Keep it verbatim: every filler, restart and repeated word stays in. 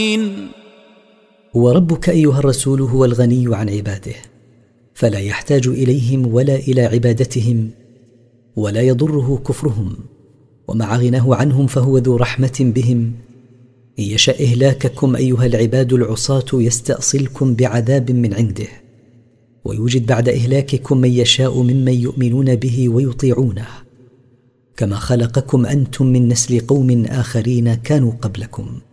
هو ربك أيها الرسول هو الغني عن عباده، فلا يحتاج إليهم ولا إلى عبادتهم، ولا يضره كفرهم، ومع غناه عنهم فهو ذو رحمة بهم. إن يشاء إهلاككم أيها العباد العصاة يستأصلكم بعذاب من عنده، ويوجد بعد إهلاككم من يشاء ممن يؤمنون به ويطيعونه، كما خلقكم أنتم من نسل قوم آخرين كانوا قبلكم.